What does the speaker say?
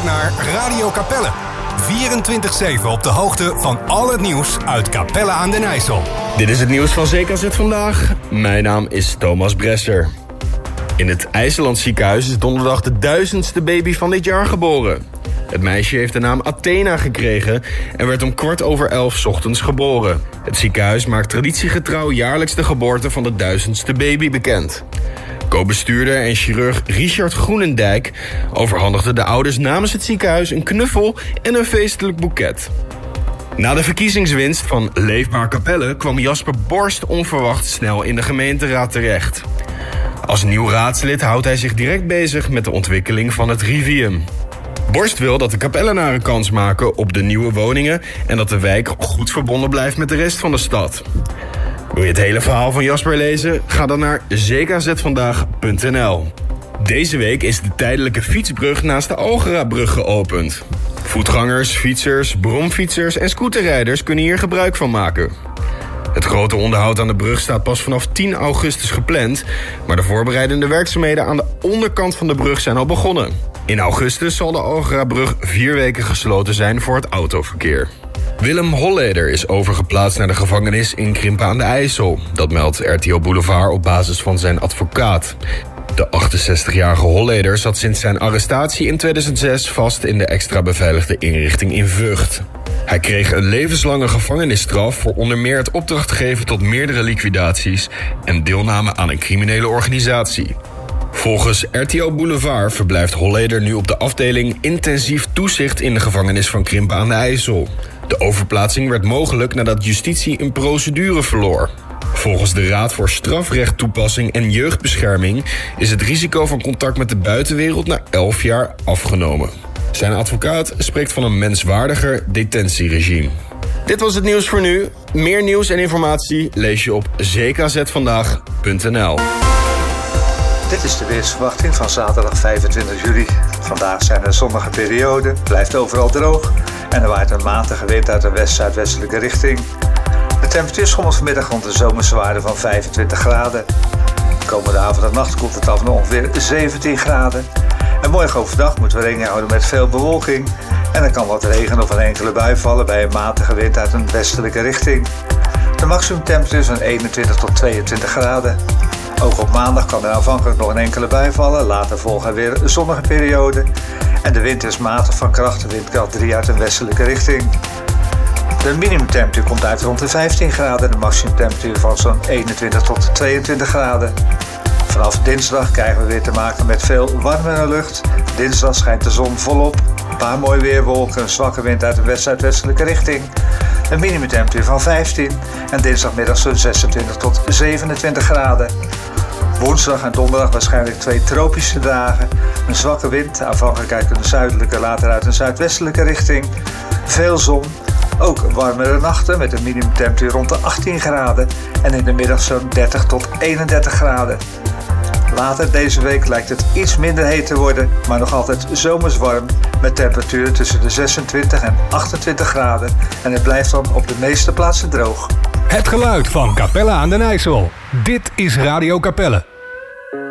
luistert naar Radio Capelle. 24/7 op de hoogte van al het nieuws uit Capelle aan den IJssel. Dit is het nieuws van ZKZ Vandaag. Mijn naam is Thomas Bresser. In het IJsseland ziekenhuis is donderdag de 1000ste baby van dit jaar geboren. Het meisje heeft de naam Athena gekregen en werd om 11:15 's ochtends geboren. Het ziekenhuis maakt traditiegetrouw jaarlijks de geboorte van de 1000ste baby bekend. Co-bestuurder en chirurg Richard Groenendijk overhandigde de ouders namens het ziekenhuis een knuffel en een feestelijk boeket. Na de verkiezingswinst van Leefbaar Capelle kwam Jasper Borst onverwacht snel in de gemeenteraad terecht. Als nieuw raadslid houdt hij zich direct bezig met de ontwikkeling van het Rivium. Borst wil dat de Capellenaren kans maken op de nieuwe woningen en dat de wijk goed verbonden blijft met de rest van de stad. Wil je het hele verhaal van Jasper lezen? Ga dan naar zkzvandaag.nl. Deze week is de tijdelijke fietsbrug naast de Algerabrug geopend. Voetgangers, fietsers, bromfietsers en scooterrijders kunnen hier gebruik van maken. Het grote onderhoud aan de brug staat pas vanaf 10 augustus gepland, maar de voorbereidende werkzaamheden aan de onderkant van de brug zijn al begonnen. In augustus zal de Algerabrug 4 weken gesloten zijn voor het autoverkeer. Willem Holleder is overgeplaatst naar de gevangenis in Krimpen aan de IJssel. Dat meldt RTL Boulevard op basis van zijn advocaat. De 68-jarige Holleder zat sinds zijn arrestatie in 2006 vast in de extra beveiligde inrichting in Vught. Hij kreeg een levenslange gevangenisstraf voor onder meer het opdracht geven tot meerdere liquidaties en deelname aan een criminele organisatie. Volgens RTL Boulevard verblijft Holleder nu op de afdeling intensief toezicht in de gevangenis van Krimpen aan de IJssel. De overplaatsing werd mogelijk nadat justitie een procedure verloor. Volgens de Raad voor Strafrecht Toepassing en Jeugdbescherming is het risico van contact met de buitenwereld na 11 jaar afgenomen. Zijn advocaat spreekt van een menswaardiger detentieregime. Dit was het nieuws voor nu. Meer nieuws en informatie lees je op zkzvandaag.nl. Dit is de weersverwachting van zaterdag 25 juli. Vandaag zijn er zonnige perioden, blijft overal droog en er waait een matige wind uit een west-zuidwestelijke richting. De temperatuur schommelt vanmiddag rond de zomerse waarde van 25 graden. De komende avond en nacht koelt het af naar ongeveer 17 graden. En morgen overdag moeten we rekening houden met veel bewolking. En er kan wat regen of een enkele bui vallen bij een matige wind uit een westelijke richting. De maximumtemperatuur is van 21 tot 22 graden. Ook op maandag kan er aanvankelijk nog een enkele bui vallen. Later volgen er weer zonnige perioden. En de wind is matig van kracht, de windkracht 3 uit een westelijke richting. De minimumtemperatuur komt uit rond de 15 graden. De maximumtemperatuur van zo'n 21 tot 22 graden. Vanaf dinsdag krijgen we weer te maken met veel warmere lucht. Dinsdag schijnt de zon volop. Een paar mooie weerwolken, een zwakke wind uit de west-zuidwestelijke richting. Een minimumtemperatuur van 15 en dinsdagmiddag zo'n 26 tot 27 graden. Woensdag en donderdag waarschijnlijk 2 tropische dagen. Een zwakke wind, aanvankelijk uit een zuidelijke, later uit een zuidwestelijke richting. Veel zon, ook warmere nachten met een minimumtemperatuur rond de 18 graden. En in de middag zo'n 30 tot 31 graden. Later deze week lijkt het iets minder heet te worden, maar nog altijd zomers warm met temperaturen tussen de 26 en 28 graden. En het blijft dan op de meeste plaatsen droog. Het geluid van Capelle aan den IJssel. Dit is Radio Capelle.